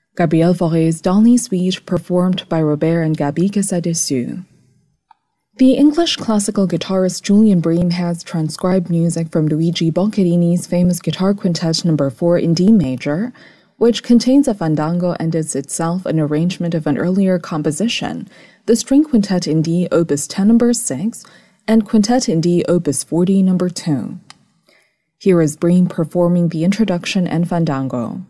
Gabriel Fauré's Dolly Suite performed by Robert and Gaby Casadessus. The English classical guitarist Julian Bream has transcribed music from Luigi Boccherini's famous Guitar Quintet No. 4 in D major, which contains a fandango and is itself an arrangement of an earlier composition, the String Quintet in D Opus 10 No. 6, and Quintet in D Opus 40 No. 2. Here is Bream performing the introduction and fandango.